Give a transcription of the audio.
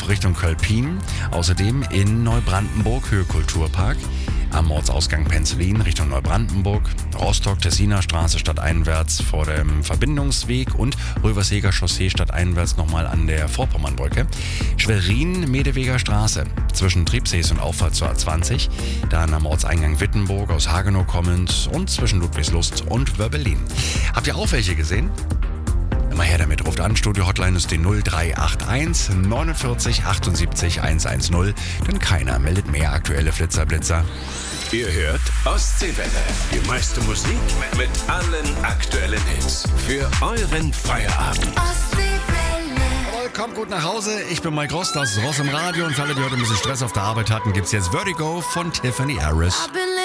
Bahnhof Richtung Kölpin. Außerdem in Neubrandenburg Höhekulturpark. Am Ortsausgang Penzlin Richtung Neubrandenburg, Rostock-Tessiner Straße stadteinwärts vor dem Verbindungsweg und Röverseger Chaussee stadteinwärts nochmal an der Vorpommernbrücke. Schwerin-Medeweger Straße zwischen Triebsees und Auffahrt zur A20. Dann am Ortseingang Wittenburg aus Hagenow kommend und zwischen Ludwigslust und Wörbelin. Habt ihr auch welche gesehen? Immer her damit, ruft an, Studio-Hotline ist die 0381 49 78 110, denn keiner meldet mehr aktuelle Flitzer-Blitzer. Ihr hört Ostseewelle, die meiste Musik mit allen aktuellen Hits für euren Feierabend. Jawohl, kommt gut nach Hause, ich bin Mike Ross, das ist Ross im Radio und für alle, die heute ein bisschen Stress auf der Arbeit hatten, gibt's jetzt Vertigo von Tiffany Harris.